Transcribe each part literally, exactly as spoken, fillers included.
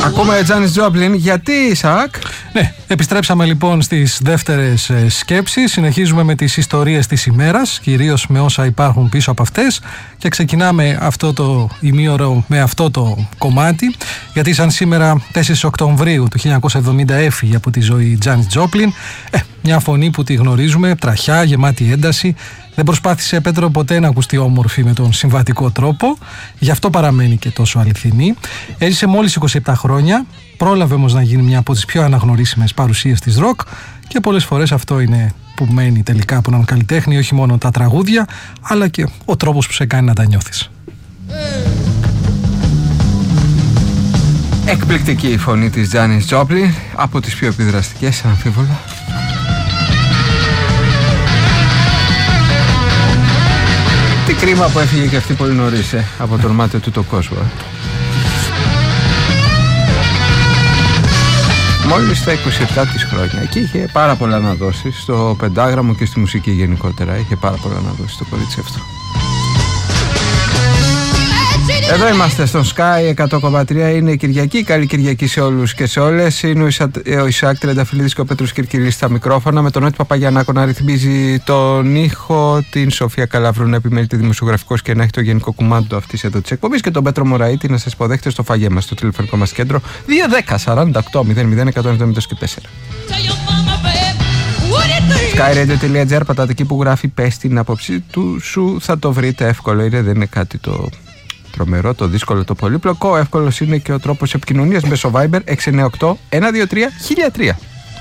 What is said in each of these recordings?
Ακούμε Τζάνις Τζόπλιν. Γιατί, Ισαάκ? Ναι, επιστρέψαμε λοιπόν στις δεύτερες σκέψεις. Συνεχίζουμε με τις ιστορίες της ημέρας, κυρίως με όσα υπάρχουν πίσω από αυτές. Και ξεκινάμε αυτό το ημίωρο με αυτό το κομμάτι. Γιατί σαν σήμερα τέσσερις Οκτωβρίου του χίλια εννιακόσια εβδομήντα έφυγε από τη ζωή Τζάνις Τζόπλιν. Ε, μια φωνή που τη γνωρίζουμε, τραχιά, γεμάτη ένταση. Δεν προσπάθησε, Πέτρο, ποτέ να ακουστεί όμορφη με τον συμβατικό τρόπο. Γι' αυτό παραμένει και τόσο αληθινή. Έζησε μόλις είκοσι επτά χρόνια. Πρόλαβε όμως να γίνει μια από τις πιο αναγνωρίσιμες παρουσίες της ροκ. Και πολλές φορές αυτό είναι που μένει τελικά από έναν καλλιτέχνη, όχι μόνο τα τραγούδια, αλλά και ο τρόπος που σε κάνει να τα νιώθεις. Εκπληκτική η φωνή της Τζάνις Τζόπλιν, από τις πιο επιδραστικές, αναμφίβολα. Τι κρίμα που έφυγε και αυτή πολύ νωρίς, ε, από το μάτι του το κόσμο. Μόλις στα είκοσι επτά της χρόνια. Εκεί είχε πάρα πολλά να δώσει, στο πεντάγραμμο και στη μουσική γενικότερα. Είχε πάρα πολλά να δώσει το κορίτσι αυτό. Εδώ είμαστε στον Sky εκατό κόμμα τρία. Είναι η Κυριακή. Καλή Κυριακή σε όλους και σε όλες. Είναι ο Ισαάκ Τρενταφυλλίδης και ο Πέτρος Κυρκυλής στα μικρόφωνα. Με τον Νότι Παπαγιαννάκο να ρυθμίζει τον ήχο. Την Σοφία Καλαβρού να επιμελείται δημοσιογραφικός και να έχει το γενικό κουμάντο αυτής εδώ της εκπομπής. Και τον Πέτρο Μωραήτη να σας υποδέχεται στο φαγέ μας, στο τηλεφωνικό μας κέντρο δύο δέκα σαράντα οκτώ μηδέν μηδέν εκατόν εβδομήντα τέσσερα. skyradio.gr, πατάτε εκεί που γράφει πες την άποψη του σου, θα το βρείτε. Εύκολο είναι, δεν είναι κάτι το τρομερό, το δύσκολο, το πολύπλοκο. Εύκολος είναι και ο τρόπος επικοινωνίας μέσω Viber έξι εννιά οκτώ ένα δύο τρία χίλια τρία.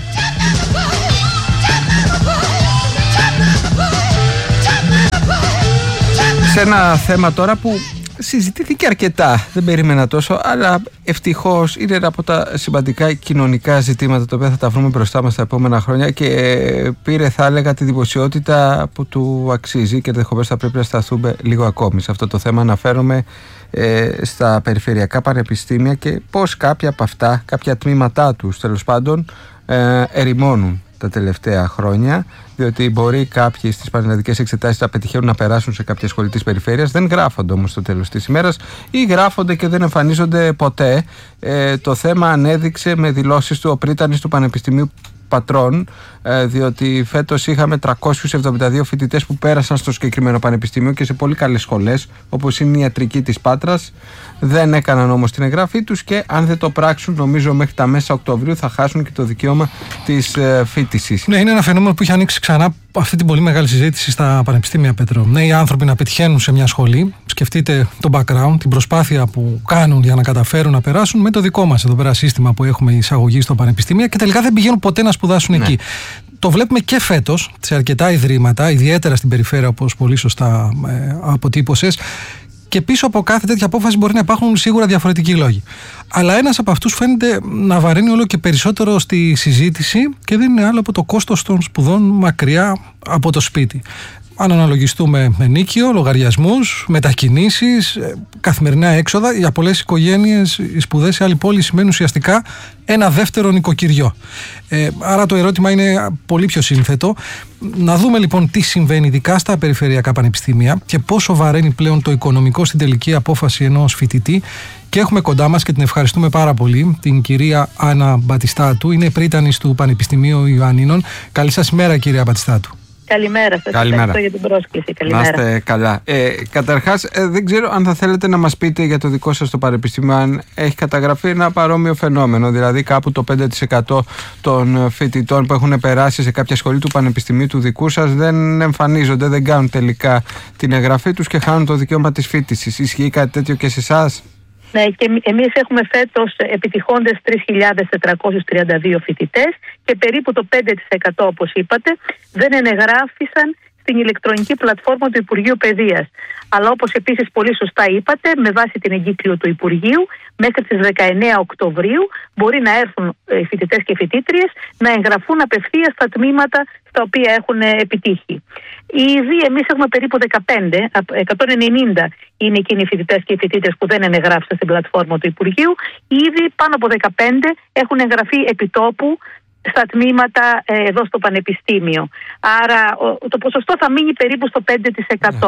Σε ένα θέμα τώρα που συζητήθηκε αρκετά, δεν περίμενα τόσο, αλλά ευτυχώς είναι ένα από τα σημαντικά κοινωνικά ζητήματα τα οποία θα τα βρούμε μπροστά μας τα επόμενα χρόνια και πήρε, θα έλεγα, τη δημοσιότητα που του αξίζει και ενδεχομένως θα πρέπει να σταθούμε λίγο ακόμη σε αυτό το θέμα. Αναφέρομαι ε, στα περιφερειακά πανεπιστήμια και πώς κάποια από αυτά, κάποια τμήματά τους τέλος πάντων, ε, ερημώνουν τα τελευταία χρόνια, διότι μπορεί κάποιοι στις πανελλαδικές εξετάσεις να πετυχαίνουν να περάσουν σε κάποια σχολή της περιφέρειας, δεν γράφονται όμως στο τέλος της ημέρας ή γράφονται και δεν εμφανίζονται ποτέ. Ε, το θέμα ανέδειξε με δηλώσεις του ο πρίτανης του Πανεπιστημίου Πατρών, ε, διότι φέτος είχαμε τριακόσιους εβδομήντα δύο φοιτητές που πέρασαν στο συγκεκριμένο πανεπιστήμιο και σε πολύ καλές σχολές, όπως είναι η ιατρική της Πάτρας. Δεν έκαναν όμως την εγγραφή τους και αν δεν το πράξουν, νομίζω μέχρι τα μέσα Οκτωβρίου θα χάσουν και το δικαίωμα της ε, φοιτησής. Ναι, είναι ένα φαινόμενο που έχει ανοίξει ξανά αυτή την πολύ μεγάλη συζήτηση στα πανεπιστήμια, Πέτρο. Νέοι άνθρωποι να πετυχαίνουν σε μια σχολή. Σκεφτείτε το background, την προσπάθεια που κάνουν για να καταφέρουν να περάσουν με το δικό μας εδώ πέρα σύστημα που έχουμε εισαγωγή στο πανεπιστήμια και τελικά δεν πηγαίνουν ποτέ να σπουδάσουν ναι. εκεί. Το βλέπουμε και φέτος σε αρκετά ιδρύματα, ιδιαίτερα στην περιφέρεια, όπως πολύ σωστά ε, αποτύπωσες. Και πίσω από κάθε τέτοια απόφαση μπορεί να υπάρχουν σίγουρα διαφορετικοί λόγοι. Αλλά ένας από αυτούς φαίνεται να βαρύνει όλο και περισσότερο στη συζήτηση και δεν είναι άλλο από το κόστος των σπουδών μακριά από το σπίτι. Αν αναλογιστούμε με νίκιο, λογαριασμούς, μετακινήσεις, καθημερινά έξοδα, για πολλές οικογένειες οι σπουδές σε άλλη πόλη σημαίνουν ουσιαστικά ένα δεύτερο νοικοκυριό. Ε, άρα το ερώτημα είναι πολύ πιο σύνθετο. Να δούμε λοιπόν τι συμβαίνει ειδικά στα περιφερειακά πανεπιστήμια και πόσο βαραίνει πλέον το οικονομικό στην τελική απόφαση ενός φοιτητή. Και έχουμε κοντά μας και την ευχαριστούμε πάρα πολύ την κυρία Άννα Μπατιστάτου. Είναι πρίτανης του Πανεπιστημίου Ιωαννίνων. Καλή σας ημέρα, κυρία Μπατιστάτου. Καλημέρα σας, ευχαριστώ για την πρόσκληση. Καλημέρα. Να είστε καλά. Ε, καταρχάς, ε, δεν ξέρω αν θα θέλετε να μας πείτε για το δικό σας το πανεπιστήμιο, αν έχει καταγραφεί ένα παρόμοιο φαινόμενο, δηλαδή κάπου το πέντε τοις εκατό των φοιτητών που έχουν περάσει σε κάποια σχολή του πανεπιστημίου του δικού σας δεν εμφανίζονται, δεν κάνουν τελικά την εγγραφή τους και χάνουν το δικαίωμα της φοιτησης. Ισχύει κάτι τέτοιο και σε εσάς? Ναι, και εμείς έχουμε φέτος επιτυχώντες τρεις χιλιάδες τετρακόσιους τριάντα δύο φοιτητές και περίπου το πέντε τοις εκατό, όπως είπατε, δεν ενεγράφησαν στην ηλεκτρονική πλατφόρμα του Υπουργείου Παιδείας. Αλλά όπως επίσης πολύ σωστά είπατε, με βάση την εγκύκλιο του Υπουργείου, μέχρι τις δεκαεννέα Οκτωβρίου μπορεί να έρθουν οι φοιτητές και φοιτήτριες να εγγραφούν απευθείας στα τμήματα στα οποία έχουν επιτύχει. Ήδη εμείς έχουμε περίπου δεκαπέντε, εκατόν ενενήντα είναι εκείνοι οι φοιτητές και οι φοιτήτες που δεν ενεγράφησαν στην πλατφόρμα του Υπουργείου. Ήδη πάνω από δεκαπέντε έχουν εγγραφεί επιτόπου στα τμήματα ε, εδώ στο Πανεπιστήμιο. Άρα ο, το ποσοστό θα μείνει περίπου στο πέντε τοις εκατό. Yeah.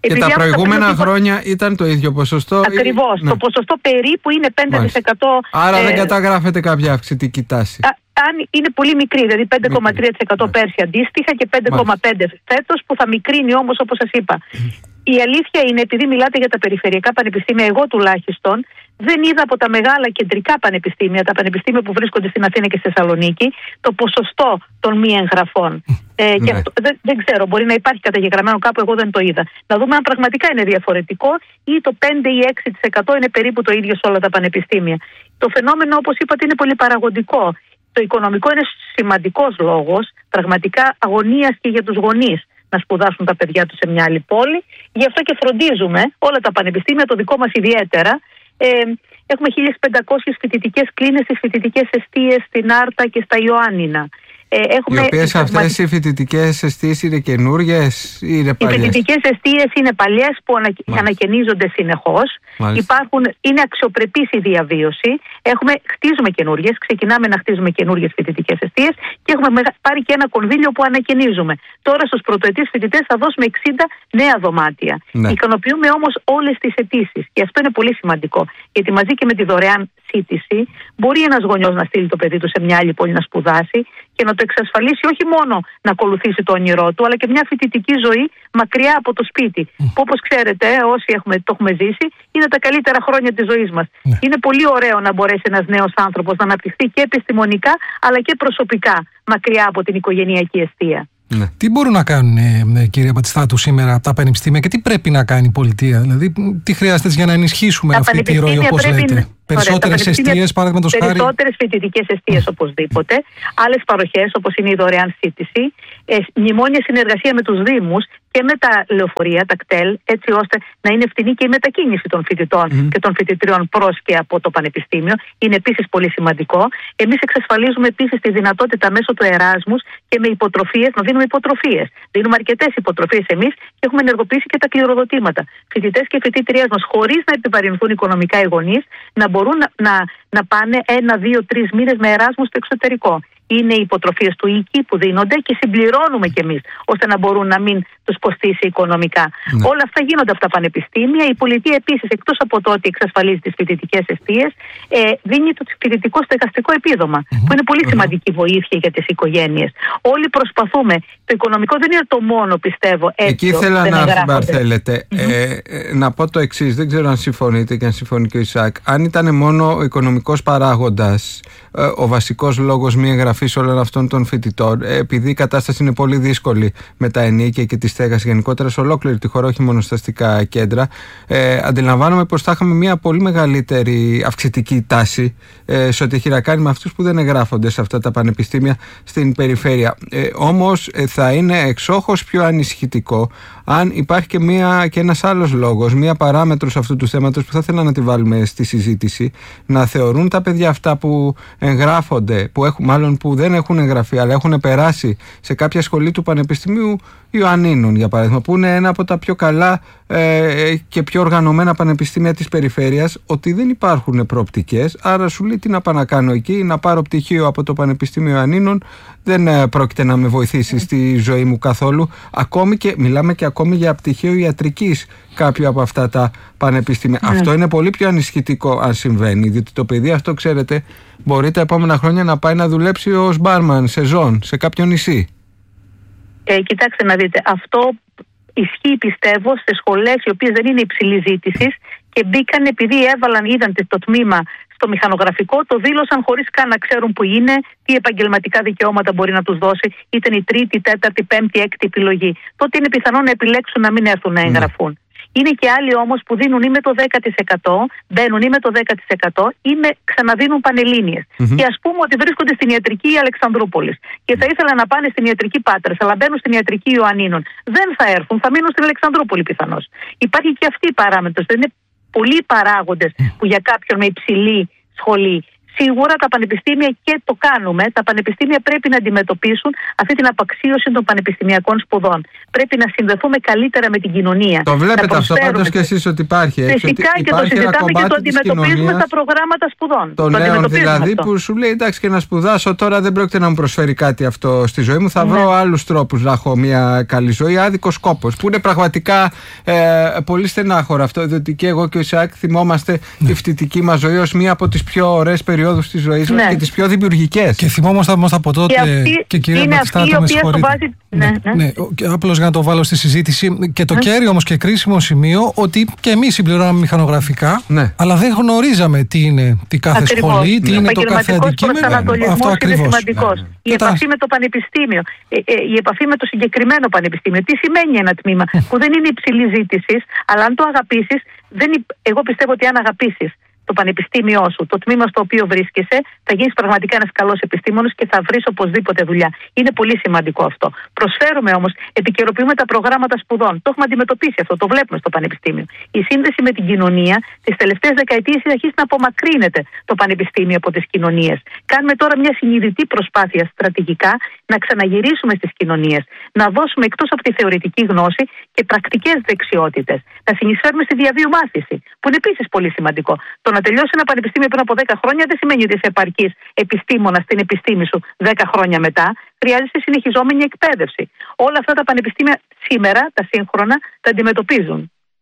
Και τα προηγούμενα τα χρόνια ήταν το ίδιο ποσοστό. Ακριβώς. Ναι. Το ποσοστό περίπου είναι πέντε τοις εκατό. Άρα ε, δεν καταγράφεται κάποια αυξητική τάση. Α, αν είναι πολύ μικρή, δηλαδή πέντε κόμμα τρία τοις εκατό πέρσι αντίστοιχα και πέντε κόμμα πέντε τοις εκατό φέτος, που θα μικρύνει όμως, όπως σας είπα. Η αλήθεια είναι, επειδή μιλάτε για τα περιφερειακά πανεπιστήμια, εγώ τουλάχιστον δεν είδα από τα μεγάλα κεντρικά πανεπιστήμια, τα πανεπιστήμια που βρίσκονται στην Αθήνα και στη Θεσσαλονίκη, το ποσοστό των μη εγγραφών. Ε, ναι. Και αυτό, δεν, δεν ξέρω, μπορεί να υπάρχει καταγεγραμμένο κάπου, εγώ δεν το είδα. Να δούμε αν πραγματικά είναι διαφορετικό ή το πέντε ή έξι τοις εκατό είναι περίπου το ίδιο σε όλα τα πανεπιστήμια. Το φαινόμενο, όπως είπατε, είναι πολύ παραγωγικό. Το οικονομικό είναι σημαντικός λόγος, πραγματικά αγωνίας και για τους γονείς να σπουδάσουν τα παιδιά τους σε μια άλλη πόλη. Γι' αυτό και φροντίζουμε όλα τα πανεπιστήμια, το δικό μας ιδιαίτερα. Ε, έχουμε χίλιες πεντακόσιες φοιτητικές κλίνες στις φοιτητικές εστίες στην Άρτα και στα Ιωάννινα. Ε, έχουμε... Οι οποίες αυτές οι φοιτητικές εστίες είναι καινούργιες ή είναι παλιές? Οι φοιτητικές εστίες είναι παλιές που ανα... ανακαινίζονται συνεχώς. Υπάρχουν... Είναι αξιοπρεπής η διαβίωση. Έχουμε... Χτίζουμε καινούργιες, ξεκινάμε να χτίζουμε καινούργιες φοιτητικές εστίες και έχουμε πάρει και ένα κονδύλιο που ανακαινίζουμε. Τώρα στους πρωτοετής φοιτητές θα δώσουμε εξήντα νέα δωμάτια. Ναι. Ικανοποιούμε όμως όλες τις αιτήσεις και αυτό είναι πολύ σημαντικό. Γιατί μαζί και με τη δωρεάν σύντηση μπορεί ένας γονιός να στείλει το παιδί του σε μια άλλη πόλη να σπουδάσει και να το εξασφαλίσει όχι μόνο να ακολουθήσει το όνειρό του, αλλά και μια φοιτητική ζωή μακριά από το σπίτι. Mm. Που όπως ξέρετε, όσοι έχουμε, το έχουμε ζήσει, είναι τα καλύτερα χρόνια της ζωής μας. Mm. Είναι πολύ ωραίο να μπορέσει ένας νέος άνθρωπος να αναπτυχθεί και επιστημονικά, αλλά και προσωπικά, μακριά από την οικογενειακή εστία. Ναι. Τι μπορούν να κάνουν, ε, κύριε Μπατιστάτου, σήμερα τα πανεπιστήμια και τι πρέπει να κάνει η πολιτεία? Δηλαδή, τι χρειάζεται για να ενισχύσουμε τα αυτή τη ροή, όπως πρέπει... λέτε? Περισσότερες εστίες, παραδείγματος χάρη. Περισσότερες φοιτητικές εστίες οπωσδήποτε. Άλλες παροχές, όπως είναι η δωρεάν σύντηση. Ε, μνημόνια συνεργασία με τους Δήμους και με τα λεωφορεία, τα κτέλ, έτσι ώστε να είναι φτηνή και η μετακίνηση των φοιτητών mm. και των φοιτητριών προς και από το πανεπιστήμιο. Είναι επίσης πολύ σημαντικό. Εμείς εξασφαλίζουμε επίσης τη δυνατότητα μέσω του Εράσμους και με υποτροφίες να δίνουμε υποτροφίες. Δίνουμε αρκετές υποτροφίες εμείς και έχουμε ενεργοποιήσει και τα κληροδοτήματα. Φοιτητές και φοιτήτριές μας, χωρίς να επιβαρυνθούν οικονομικά οι γονείς, να μπορούν να, να, να πάνε ένα, δύο, τρεις μήνες με Εράσμους στο εξωτερικό. Είναι οι υποτροφίες του οίκη που δίνονται και συμπληρώνουμε κι εμείς, ώστε να μπορούν να μην τους κοστίσει οικονομικά. Ναι. Όλα αυτά γίνονται από τα πανεπιστήμια. Η πολιτεία επίσης, εκτός από το ότι εξασφαλίζει τις φοιτητικές εστίες, ε, δίνει το φοιτητικό στεγαστικό επίδομα, mm-hmm. που είναι πολύ mm-hmm. σημαντική βοήθεια για τις οικογένειες. Όλοι προσπαθούμε. Το οικονομικό δεν είναι το μόνο, πιστεύω, έτσι. Εκεί ήθελα να Μπαρθέλετε. Mm-hmm. Ε, ε, να πω το εξής, δεν ξέρω αν συμφωνείτε και αν συμφωνεί και ο Ισαάκ. Αν ήταν μόνο ο οικονομικός παράγοντας ε, ο βασικός λόγος μη εγγραφής όλων αυτών των φοιτητών, ε, επειδή η κατάσταση είναι πολύ δύσκολη με τα ενίκια και τη στέγαση γενικότερα σε ολόκληρη τη χώρα, όχι μόνο στα αστικά κέντρα, ε, αντιλαμβάνομαι πως θα είχαμε μια πολύ μεγαλύτερη αυξητική τάση ε, σε ό,τι έχει να κάνει με αυτούς που δεν εγγράφονται σε αυτά τα πανεπιστήμια στην περιφέρεια. Ε, όμως ε, θα είναι εξόχως πιο ανησυχητικό αν υπάρχει και, μια, και ένας άλλος λόγος, μια παράμετρος αυτού του θέματος που θα ήθελα να τη βάλουμε στη συζήτηση, να θεωρούν τα παιδιά αυτά που εγγράφονται, που έχουν, μάλλον που δεν έχουν εγγραφεί, αλλά έχουν περάσει σε κάποια σχολή του Πανεπιστημίου Ιωαννίνων, για παράδειγμα, που είναι ένα από τα πιο καλά ε, και πιο οργανωμένα πανεπιστήμια της περιφέρειας, ότι δεν υπάρχουν προοπτικές. Άρα σου λέει τι να πάω να κάνω εκεί, να πάρω πτυχίο από το Πανεπιστήμιο Ιωαννίνων, δεν ε, πρόκειται να με βοηθήσει στη ζωή μου καθόλου. Ακόμη και, μιλάμε και ακόμη για πτυχίο ιατρικής κάποια από αυτά τα πανεπιστήμια. Mm. Αυτό είναι πολύ πιο ανησυχητικό αν συμβαίνει, διότι το παιδί αυτό, ξέρετε, μπορεί τα επόμενα χρόνια να πάει να δουλέψει ως μπάρμαν σε ζών, σε κάποιο νησί. Ε, κοιτάξτε να δείτε, αυτό ισχύει, πιστεύω, σε σχολές οι οποίες δεν είναι υψηλής ζήτησης και μπήκαν επειδή έβαλαν, είδαν το τμήμα στο μηχανογραφικό, το δήλωσαν χωρίς καν να ξέρουν που είναι, τι επαγγελματικά δικαιώματα μπορεί να τους δώσει, ήταν η τρίτη, τέταρτη, πέμπτη, έκτη επιλογή. Τότε είναι πιθανό να επιλέξουν να μην έρθουν να εγγραφούν. Mm. Είναι και άλλοι όμως που δίνουν ή με το δέκα τοις εκατό, μπαίνουν ή με το δέκα τοις εκατό ή με ξαναδίνουν πανελλήνιες. Mm-hmm. Και ας πούμε ότι βρίσκονται στην ιατρική Αλεξανδρούπολης και θα ήθελαν να πάνε στην ιατρική Πάτρας, αλλά μπαίνουν στην ιατρική Ιωαννίνων. Δεν θα έρθουν, θα μείνουν στην Αλεξανδρούπολη πιθανώς. Υπάρχει και αυτή η παράμετρος. Δεν είναι πολλοί παράγοντες που για κάποιον με υψηλή σχολή Σίγουρα τα πανεπιστήμια και το κάνουμε. Τα πανεπιστήμια πρέπει να αντιμετωπίσουν αυτή την απαξίωση των πανεπιστημιακών σπουδών. Πρέπει να συνδεθούμε καλύτερα με την κοινωνία. Το βλέπετε αυτό πάντως και εσείς ότι υπάρχει. Έτσι, φυσικά ότι και το συζητάμε και το αντιμετωπίζουμε στα προγράμματα σπουδών. Το, το νέο δηλαδή αυτό. Που σου λέει εντάξει και να σπουδάσω τώρα δεν πρόκειται να μου προσφέρει κάτι αυτό στη ζωή μου. Θα ναι. βρω άλλους τρόπους να έχω μια καλή ζωή. Άδικος κόπος. Που είναι πραγματικά ε, πολύ στενάχωρο αυτό. Διότι και εγώ και ο Ισαάκ θυμόμαστε ναι. τη φοιτητική μας ζωή ως μία από τις πιο ωραίες περιόδους της ζωής μας ναι. και τις πιο δημιουργικές. Και θυμόμαστε όμως από τότε. Και, αυτή, και κυρία είναι αυτή η οποία το βάζει. Ναι, ναι. ναι. Απλώς για να το βάλω στη συζήτηση. Και το ναι. κέριο όμως και κρίσιμο σημείο ότι και εμείς συμπληρώναμε μηχανογραφικά, ναι. αλλά δεν γνωρίζαμε τι είναι τι κάθε ακριβώς. σχολή, τι ναι. είναι το κάθε αντικείμενο. Αυτό ακριβώς. Είναι σημαντικός. Ναι. Η επαφή τα... με το πανεπιστήμιο, η επαφή με το συγκεκριμένο πανεπιστήμιο. Τι σημαίνει ένα τμήμα που δεν είναι υψηλή ζήτηση, αλλά αν το αγαπήσεις, εγώ πιστεύω ότι αν αγαπήσεις το πανεπιστήμιό σου, το τμήμα στο οποίο βρίσκεσαι, θα γίνεις πραγματικά ένας καλός επιστήμονας και θα βρεις οπωσδήποτε δουλειά. Είναι πολύ σημαντικό αυτό. Προσφέρουμε όμως, επικαιροποιούμε τα προγράμματα σπουδών. Το έχουμε αντιμετωπίσει αυτό, το βλέπουμε στο πανεπιστήμιο. Η σύνδεση με την κοινωνία τις τελευταίες δεκαετίες έχει αρχίσει να απομακρύνεται το πανεπιστήμιο από τις κοινωνίες. Κάνουμε τώρα μια συνειδητή προσπάθεια στρατηγικά να ξαναγυρίσουμε στις κοινωνίες, να δώσουμε εκτός από τη θεωρητική γνώση και πρακτικές δεξιότητες, να συνεισφέρουμε στη διαβίου μάθηση, που είναι επίσης πολύ σημαντικό. Το να τελειώσει ένα πανεπιστήμιο πριν από δέκα χρόνια δεν σημαίνει ότι είσαι επαρκής επιστήμονας στην επιστήμη σου δέκα χρόνια μετά. Χρειάζεται συνεχιζόμενη εκπαίδευση. Όλα αυτά τα πανεπιστήμια σήμερα, τα σύγχρονα, τα αντιμετωπίζουν.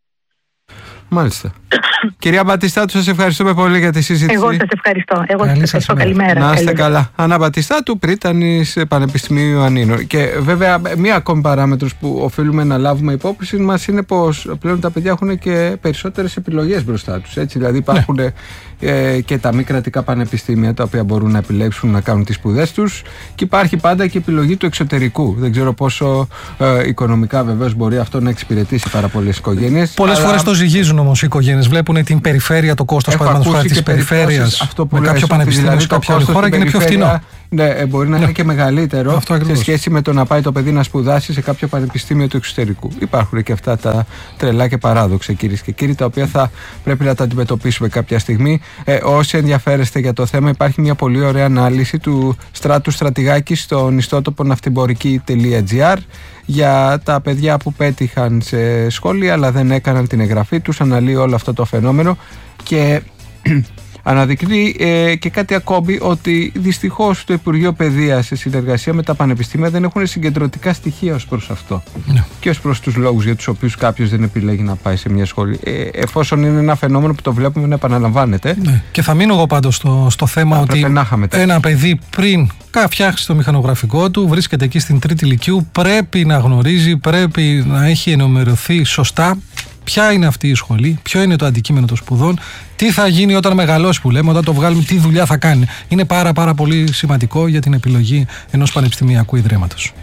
Μάλιστα. Κυρία Μπατιστάτου, σας ευχαριστούμε πολύ για τη συζήτηση. Εγώ σας ευχαριστώ. Εγώ σας ευχαριστώ. Καλημέρα. Να είστε καλά. Ανά Μπατιστάτου, πρίτανης Πανεπιστημίου Ιωαννίνων. Και βέβαια, μία ακόμη παράμετρος που οφείλουμε να λάβουμε υπόψη μας είναι πως πλέον τα παιδιά έχουν και περισσότερες επιλογές μπροστά τους. Έτσι, δηλαδή, υπάρχουν ναι. ε, και τα μη κρατικά πανεπιστήμια τα οποία μπορούν να επιλέξουν να κάνουν τις σπουδές τους. Και υπάρχει πάντα και επιλογή του εξωτερικού. Δεν ξέρω πόσο ε, οικονομικά βεβαίως μπορεί αυτό να εξυπηρετήσει πάρα πολλές οικογένειες. Πολλές αλλά... φορές το ζυγίζουν όμως οι οικογένειες. Βλέπουν την περιφέρεια, το κόστος παραδείγματος χάρη της περιφέρειας με κάποιο πανεπιστήμιο σε κάποια άλλη χώρα και είναι πιο φθηνό. Ναι, μπορεί να ναι. είναι και μεγαλύτερο σε σχέση με το να πάει το παιδί να σπουδάσει σε κάποιο πανεπιστήμιο του εξωτερικού. Υπάρχουν και αυτά τα τρελά και παράδοξα, κυρίες και κύριοι, τα οποία θα πρέπει να τα αντιμετωπίσουμε κάποια στιγμή. Ε, όσοι ενδιαφέρεστε για το θέμα, υπάρχει μια πολύ ωραία ανάλυση του Στράτου Στρατηγάκη στο ιστότοπο ναυτιμπορική τελεία τζι άρ για τα παιδιά που πέτυχαν σε σχόλια αλλά δεν έκαναν την εγγραφή τους. Αναλύει όλο αυτό το φαινόμενο και αναδεικνύει ε, και κάτι ακόμη, ότι δυστυχώς το Υπουργείο Παιδείας σε συνεργασία με τα πανεπιστήμια δεν έχουν συγκεντρωτικά στοιχεία ως προς αυτό. Ναι. Και ως προς τους λόγους για τους οποίους κάποιος δεν επιλέγει να πάει σε μια σχολή. Ε, εφόσον είναι ένα φαινόμενο που το βλέπουμε να επαναλαμβάνεται. Ναι. Και θα μείνω εγώ πάντως στο, στο θέμα Α, ότι ένα παιδί πριν φτιάξει το μηχανογραφικό του, βρίσκεται εκεί στην τρίτη λυκείου, πρέπει να γνωρίζει, πρέπει να έχει ενημερωθεί σωστά ποια είναι αυτή η σχολή, ποιο είναι το αντικείμενο των σπουδών, τι θα γίνει όταν μεγαλώσει, που λέμε, όταν το βγάλουμε, τι δουλειά θα κάνει. Είναι πάρα πάρα πολύ σημαντικό για την επιλογή ενός πανεπιστημιακού ιδρύματος.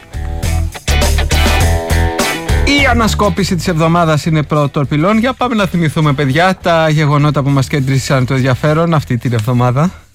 Η ανασκόπηση της εβδομάδας είναι πρώτο πυλών. Για πάμε να θυμηθούμε, παιδιά, τα γεγονότα που μας κέντρισαν το ενδιαφέρον αυτή την εβδομάδα.